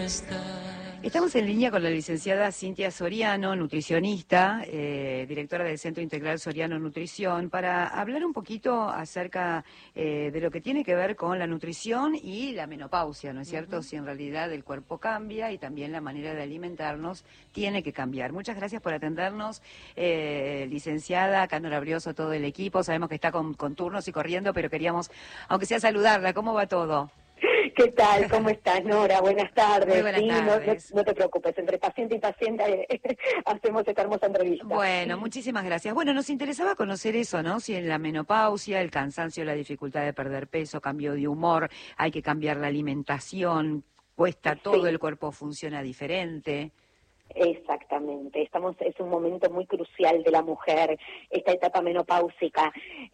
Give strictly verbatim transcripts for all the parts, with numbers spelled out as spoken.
Estamos en línea con la licenciada Cintia Soriano, nutricionista, eh, directora del Centro Integral Soriano Nutrición, para hablar un poquito acerca eh, de lo que tiene que ver con la nutrición y la menopausia, ¿no es cierto? Uh-huh. Si en realidad el cuerpo cambia y también la manera de alimentarnos tiene que cambiar. Muchas gracias por atendernos, eh, licenciada, Cánora Brioso, todo el equipo. Sabemos que está con, con turnos y corriendo, pero queríamos, aunque sea saludarla. ¿Cómo va todo? ¿Qué tal? ¿Cómo estás, Nora? Buenas tardes. Muy buenas sí, tardes. No, no, no te preocupes, entre paciente y paciente hacemos esta hermosa entrevista. Bueno, muchísimas gracias. Bueno, nos interesaba conocer eso, ¿no? Si en la menopausia, el cansancio, la dificultad de perder peso, cambio de humor, hay que cambiar la alimentación, cuesta todo, sí. El cuerpo funciona diferente. Exactamente, estamos es un momento muy crucial de la mujer, esta etapa menopáusica.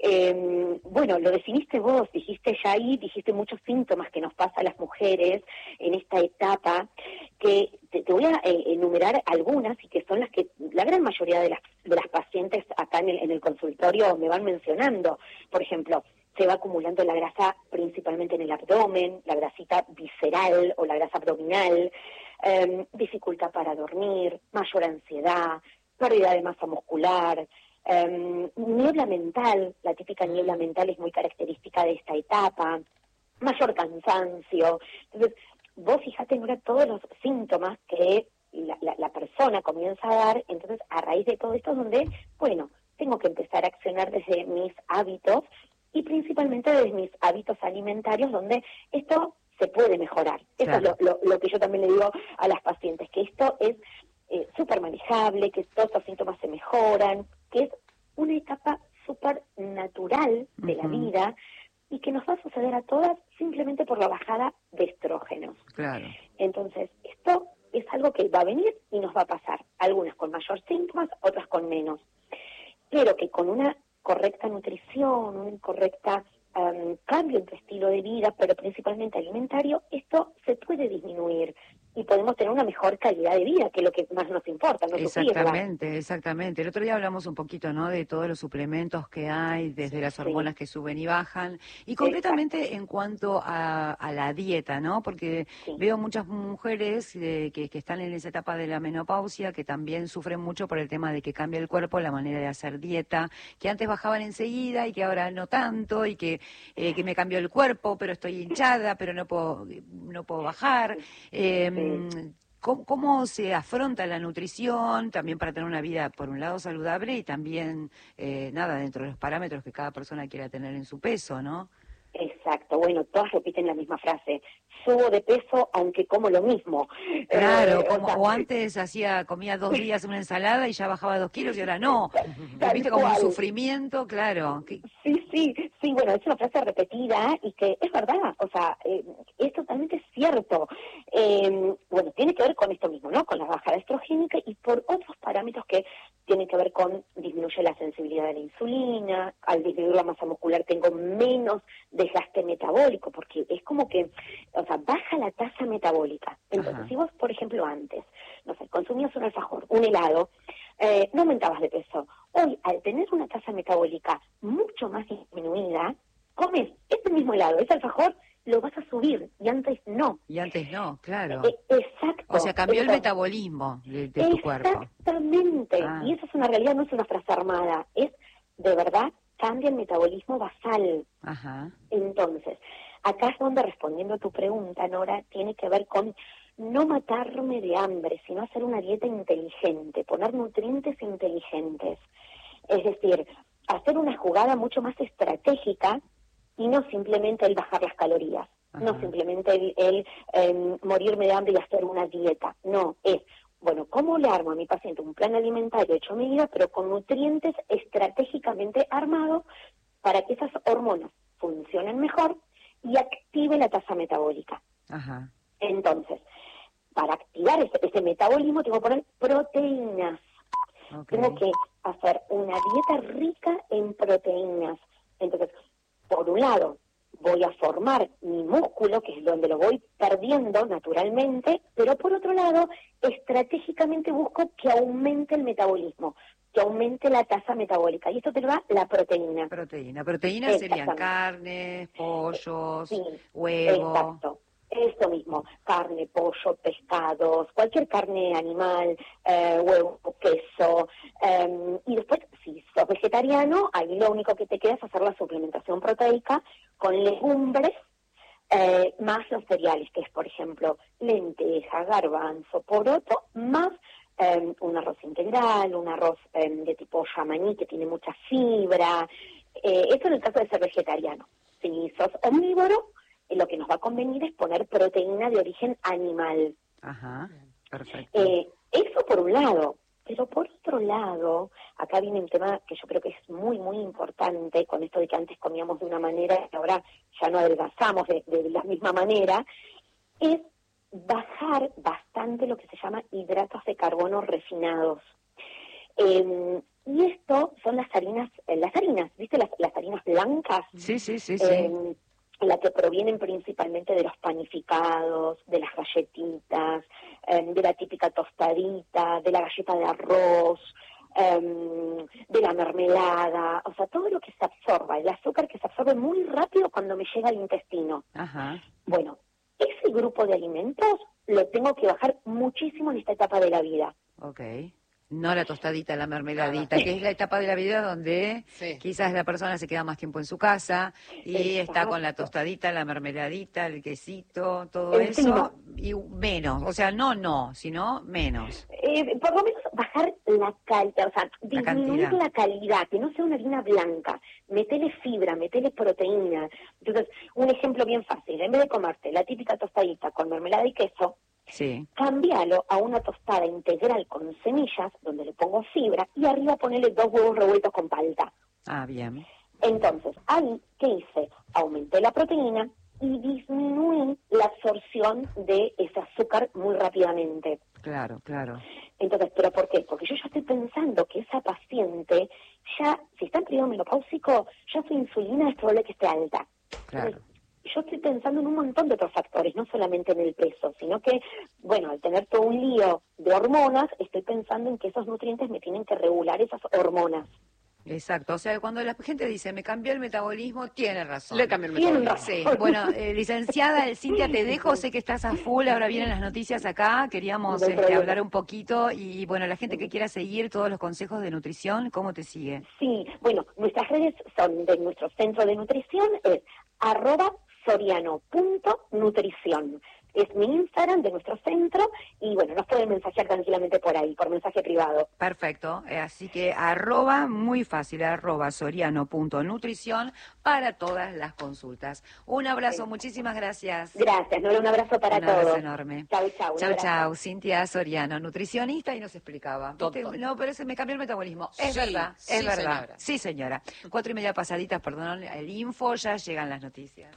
Eh, bueno, lo definiste vos, dijiste ya ahí, dijiste muchos síntomas que nos pasa a las mujeres en esta etapa, que te, te voy a eh, enumerar algunas y que son las que la gran mayoría de las, de las pacientes acá en el, en el consultorio me van mencionando. Por ejemplo, se va acumulando la grasa principalmente en el abdomen, la grasita visceral o la grasa abdominal, eh, dificultad para dormir, mayor ansiedad, pérdida de masa muscular, eh, niebla mental, la típica niebla mental es muy característica de esta etapa, mayor cansancio. Entonces, vos fíjate, Nora, todos los síntomas que la, la, la persona comienza a dar, entonces a raíz de todo esto es donde, bueno, tengo que empezar a accionar desde mis hábitos y principalmente desde mis hábitos alimentarios, donde esto se puede mejorar. Eso claro. es lo, lo, lo que yo también le digo a las pacientes, que esto es eh, súper manejable, que todos los síntomas se mejoran, que es una etapa súper natural de uh-huh. la vida y que nos va a suceder a todas simplemente por la bajada de estrógenos. Claro. Entonces, esto es algo que va a venir y nos va a pasar. Algunas con mayor síntomas, otras con menos. Pero que con una correcta nutrición, un correcta um, cambio en tu estilo de vida, pero principalmente alimentario, esto se puede disminuir y podemos tener una mejor calidad de vida, que es lo que más nos importa. No exactamente, sufrirla. exactamente. El otro día hablamos un poquito, ¿no?, de todos los suplementos que hay, desde las hormonas sí. que suben y bajan, y concretamente Exacto. en cuanto a, a la dieta, ¿no? Porque sí. veo muchas mujeres eh, que, que están en esa etapa de la menopausia, que también sufren mucho por el tema de que cambia el cuerpo, la manera de hacer dieta, que antes bajaban enseguida y que ahora no tanto, y que, eh, que me cambió el cuerpo, pero estoy hinchada, pero no puedo, no puedo bajar. Eh, sí. ¿Cómo, ¿Cómo se afronta la nutrición también para tener una vida, por un lado, saludable y también, eh, nada, dentro de los parámetros que cada persona quiera tener en su peso, ¿no? Exacto, bueno, todas repiten la misma frase, subo de peso aunque como lo mismo. Claro, eh, como, o, sea, o antes hacía comía dos días una ensalada y ya bajaba dos kilos y ahora no. ¿Viste como un sufrimiento? Claro. Sí, sí, sí, bueno, es una frase repetida y que es verdad, o sea, eh, es totalmente cierto. Eh, bueno, tiene que ver con esto mismo, ¿no? Con la bajada estrogénica y por otros parámetros que tienen que ver con disminuye la sensibilidad de la insulina, al disminuir la masa muscular tengo menos desgaste metabólico, porque es como que, o sea, baja la tasa metabólica. Entonces, Ajá. si vos, por ejemplo, antes, no sé, consumías un alfajor, un helado, eh, no aumentabas de peso. Hoy, al tener una tasa metabólica mucho más disminuida, comes ese mismo helado, ese alfajor, lo vas a subir, y antes no. Y antes no, claro. Eh, exacto. O sea, cambió Entonces, el metabolismo de, de tu cuerpo. Exactamente. Ah. Y eso es una realidad, no es una frase armada, es de verdad cambia el metabolismo basal. Ajá. Entonces, acá es donde, respondiendo a tu pregunta, Nora, tiene que ver con no matarme de hambre, sino hacer una dieta inteligente, poner nutrientes inteligentes. Es decir, hacer una jugada mucho más estratégica y no simplemente el bajar las calorías, Ajá. no simplemente el, el eh, morirme de hambre y hacer una dieta. No, es, bueno, ¿cómo le armo a mi paciente un plan alimentario hecho a medida, pero con nutrientes estratégicamente armados para que esas hormonas funcionen mejor y active la tasa metabólica? Ajá. Entonces, para activar ese, ese metabolismo tengo que poner proteínas. Okay. Tengo que hacer una dieta rica en proteínas. Entonces, por un lado, voy a formar mi músculo, que es donde lo voy perdiendo naturalmente, pero por otro lado, estratégicamente busco que aumente el metabolismo, que aumente la tasa metabólica. Y esto te lo da la proteína. Proteína. Proteínas serían carnes, pollos, sí, huevo. Exacto. Esto mismo, carne, pollo, pescados, cualquier carne animal, eh, huevo, queso. Eh, y después, si sos vegetariano, ahí lo único que te queda es hacer la suplementación proteica con legumbres, eh, más los cereales, que es, por ejemplo, lenteja, garbanzo, poroto, más eh, un arroz integral, un arroz eh, de tipo yamaní, que tiene mucha fibra. Eh, eso en el caso de ser vegetariano. Si sos omnívoro, lo que nos va a convenir es poner proteína de origen animal. Ajá, perfecto. Eh, eso por un lado, pero por otro lado, acá viene un tema que yo creo que es muy, muy importante, con esto de que antes comíamos de una manera y ahora ya no adelgazamos de, de la misma manera, es bajar bastante lo que se llama hidratos de carbono refinados. Eh, y esto son las harinas, eh, las harinas, ¿viste? Las, las harinas blancas. Sí, sí, sí, eh, sí. las que provienen principalmente de los panificados, de las galletitas, eh, de la típica tostadita, de la galleta de arroz, eh, de la mermelada, o sea, todo lo que se absorba, el azúcar que se absorbe muy rápido cuando me llega al intestino. Ajá. Bueno, ese grupo de alimentos lo tengo que bajar muchísimo en esta etapa de la vida. Okay. No la tostadita, la mermeladita, que es la etapa de la vida donde sí. quizás la persona se queda más tiempo en su casa y Exacto. está con la tostadita, la mermeladita, el quesito, todo el eso, no. y menos, o sea, no, no, sino menos. Eh, por lo menos bajar la calidad, o sea, disminuir la, la calidad, que no sea una harina blanca, metele fibra, metele proteína. Entonces, un ejemplo bien fácil, en vez de comerte la típica tostadita con mermelada y queso, sí. cámbialo a una tostada integral con semillas, donde le pongo fibra, y arriba ponele dos huevos revueltos con palta. Ah, bien. Entonces, ahí, ¿qué hice? Aumenté la proteína y disminuí la absorción de ese azúcar muy rápidamente. Claro, claro. Entonces, ¿pero por qué? Porque yo ya estoy pensando que esa paciente, ya, si está en periodo menopáusico, ya su insulina es probable que esté alta. Claro. Entonces, yo estoy pensando en un montón de otros factores, no solamente en el peso, sino que, bueno, al tener todo un lío de hormonas, estoy pensando en que esos nutrientes me tienen que regular esas hormonas. Exacto, o sea, cuando la gente dice, me cambió el metabolismo, tiene razón. Le cambió el metabolismo. Sí, bueno, eh, licenciada Cintia, te dejo, sé que estás a full, ahora vienen las noticias acá, queríamos este, hablar un poquito y, bueno, la gente que quiera seguir todos los consejos de nutrición, ¿cómo te sigue? Sí, bueno, nuestras redes son de nuestro centro de nutrición, es arroba soriano.nutrición. Es mi Instagram de nuestro centro y, bueno, nos pueden mensajear tranquilamente por ahí, por mensaje privado. Perfecto, eh, así que arroba, muy fácil, arroba soriano.nutrición para todas las consultas. Un abrazo, sí. Muchísimas gracias. Gracias, Nora, un abrazo para un todos. Un abrazo enorme. Chau, chau. Chau, chau. Cintia Soriano, nutricionista, y nos explicaba. No, pero se me cambió el metabolismo. Es sí, verdad, es sí, verdad. Señora. Sí, señora. Cuatro y media pasaditas, perdón, el info, ya llegan las noticias.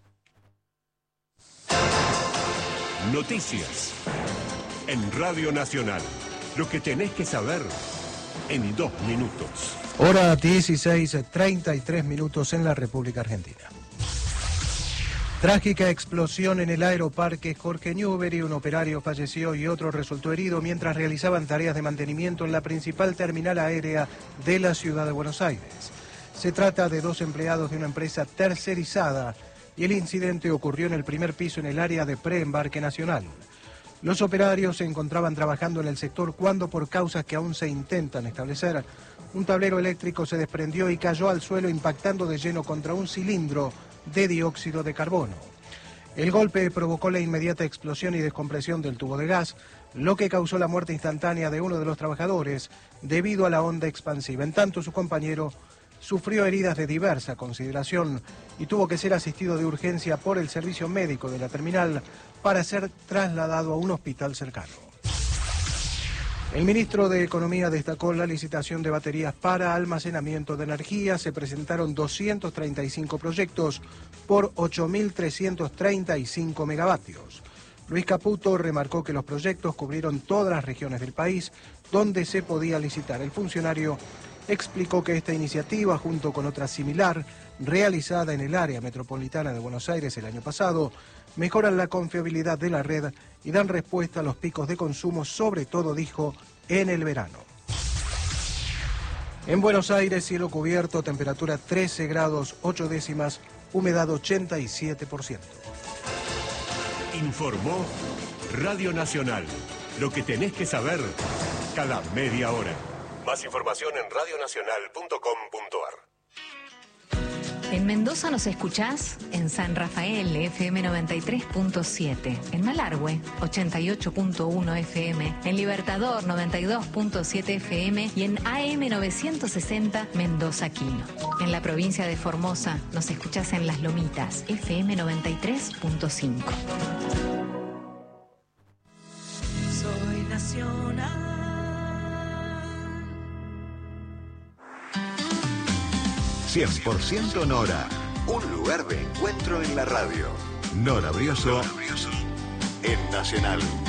Noticias en Radio Nacional. Lo que tenés que saber en dos minutos. Hora dieciséis, treinta y tres minutos en la República Argentina. Trágica explosión en el aeroparque Jorge Newbery. Un operario falleció y otro resultó herido mientras realizaban tareas de mantenimiento en la principal terminal aérea de la ciudad de Buenos Aires. Se trata de dos empleados de una empresa tercerizada y el incidente ocurrió en el primer piso en el área de preembarque nacional. Los operarios se encontraban trabajando en el sector cuando, por causas que aún se intentan establecer, un tablero eléctrico se desprendió y cayó al suelo impactando de lleno contra un cilindro de dióxido de carbono. El golpe provocó la inmediata explosión y descompresión del tubo de gas, lo que causó la muerte instantánea de uno de los trabajadores debido a la onda expansiva. En tanto, su compañero sufrió heridas de diversa consideración y tuvo que ser asistido de urgencia por el servicio médico de la terminal para ser trasladado a un hospital cercano. El ministro de Economía destacó la licitación de baterías para almacenamiento de energía. Se presentaron doscientos treinta y cinco proyectos por ocho mil trescientos treinta y cinco megavatios. Luis Caputo remarcó que los proyectos cubrieron todas las regiones del país donde se podía licitar. El funcionario explicó que esta iniciativa, junto con otra similar, realizada en el área metropolitana de Buenos Aires el año pasado, mejoran la confiabilidad de la red y dan respuesta a los picos de consumo, sobre todo, dijo, en el verano. En Buenos Aires, cielo cubierto, temperatura trece grados ocho décimas, humedad ochenta y siete por ciento. Informó Radio Nacional. Lo que tenés que saber cada media hora. Más información en radio nacional punto com punto ar. En Mendoza nos escuchás en San Rafael, F M noventa y tres punto siete. En Malargüe, ochenta y ocho punto uno F M. En Libertador, noventa y dos punto siete F M. Y en A M novecientos sesenta, Mendoza Quino. En la provincia de Formosa nos escuchás en Las Lomitas, F M noventa y tres punto cinco. Soy nacional. cien por ciento Nora, un lugar de encuentro en la radio. Nora Brioso, en Nacional.